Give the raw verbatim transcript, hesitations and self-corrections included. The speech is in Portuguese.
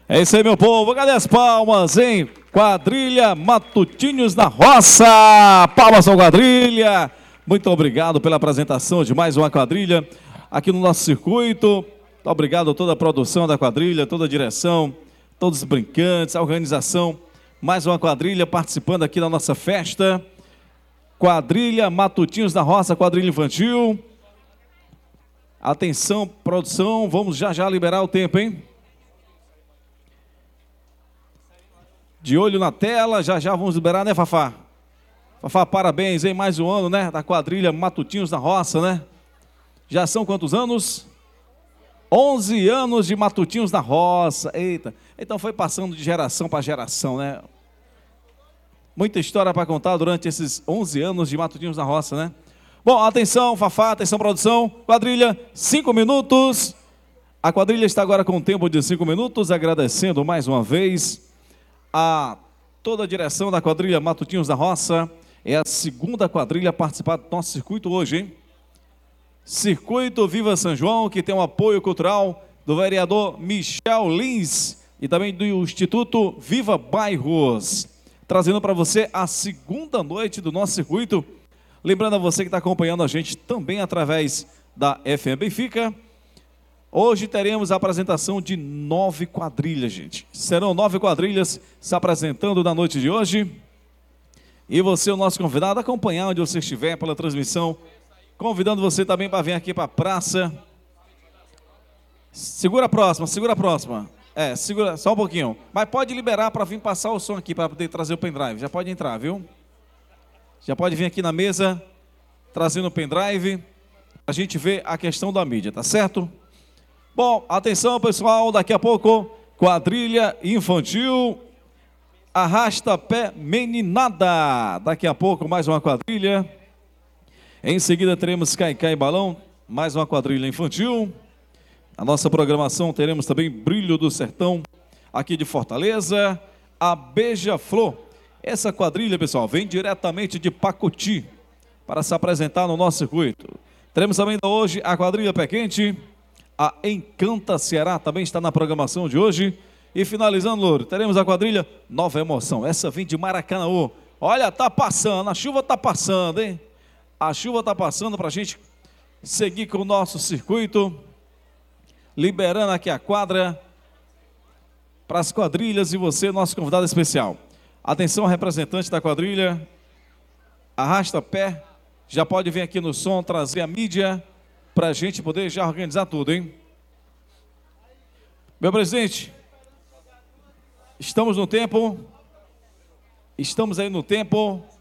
É isso aí, meu povo. Cadê as palmas, hein? Quadrilha Matutinhos na Roça. Palmas ao quadrilha. Muito obrigado pela apresentação de mais uma quadrilha aqui no nosso circuito. Muito obrigado a toda a produção da quadrilha, toda a direção, todos os brincantes, a organização. Mais uma quadrilha participando aqui da nossa festa. Quadrilha Matutinhos na Roça, quadrilha infantil. Atenção, produção, vamos já já liberar o tempo, hein? De olho na tela, já já vamos liberar, né, Fafá? Fafá, parabéns, hein? Mais um ano, né? Da quadrilha Matutinhos na Roça, né? Já são quantos anos? onze anos de Matutinhos na Roça. Eita, então foi passando de geração para geração, né? Muita história para contar durante esses onze anos de Matutinhos na Roça, né? Bom, atenção, Fafá, atenção, produção. Quadrilha, cinco minutos. A quadrilha está agora com um tempo de cinco minutos, agradecendo mais uma vez a toda a direção da quadrilha Matutinhos da Roça. É a segunda quadrilha a participar do nosso circuito hoje, hein? Circuito Viva São João, que tem um apoio cultural do vereador Michel Lins e também do Instituto Viva Bairros, trazendo para você a segunda noite do nosso circuito. Lembrando a você que está acompanhando a gente também através da F M Benfica, hoje teremos a apresentação de nove quadrilhas, gente. Serão nove quadrilhas se apresentando na noite de hoje. E você, o nosso convidado, acompanhar onde você estiver pela transmissão. Convidando você também para vir aqui para a praça. Segura a próxima, segura a próxima. É, segura só um pouquinho. Mas pode liberar para vir passar o som aqui, para poder trazer o pendrive. Já pode entrar, viu? Já pode vir aqui na mesa, trazendo o pendrive. A gente vê a questão da mídia, tá certo? Bom, atenção pessoal, daqui a pouco, quadrilha infantil, arrasta pé meninada. Daqui a pouco mais uma quadrilha. Em seguida teremos Caicai e Balão, mais uma quadrilha infantil. Na nossa programação teremos também Brilho do Sertão, aqui de Fortaleza, a Beija-Flor. Essa quadrilha, pessoal, vem diretamente de Pacuti para se apresentar no nosso circuito. Teremos também hoje a quadrilha Pé Quente. A Encanta Ceará também está na programação de hoje. E finalizando, Louro, teremos a quadrilha Nova Emoção. Essa vem de Maracanaú. Olha, tá passando, a chuva tá passando, hein? A chuva tá passando para a gente seguir com o nosso circuito. Liberando aqui a quadra para as quadrilhas e você, nosso convidado especial. Atenção, representante da quadrilha. Arrasta pé. Já pode vir aqui no som, trazer a mídia para a gente poder já organizar tudo, hein? Meu presidente, estamos no tempo, estamos aí no tempo,